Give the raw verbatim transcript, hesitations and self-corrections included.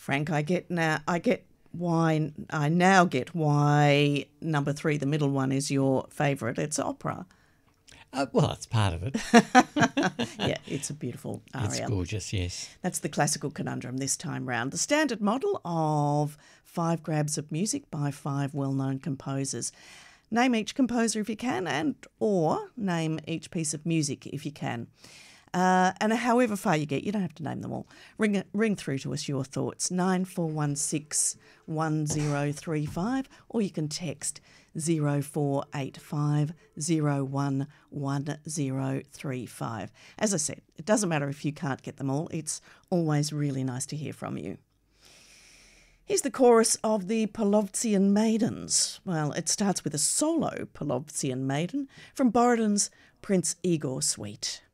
Frank, I get now. I get why. I now get why number three, the middle one, is your favourite. It's opera. Uh, well, that's part of it. Yeah, it's a beautiful aria. It's gorgeous, yes. That's the classical conundrum this time round. The standard model of five grabs of music by five well-known composers. Name each composer if you can, and or name each piece of music if you can. Uh, and however far you get, you don't have to name them all. Ring ring through to us your thoughts, nine four one six one zero three five, or you can text zero four eight five zero one one zero three five. As I said, it doesn't matter if you can't get them all. It's always really nice to hear from you. Here's the chorus of the Polovtsian Maidens. Well, it starts with a solo Polovtsian maiden from Borodin's Prince Igor Suite.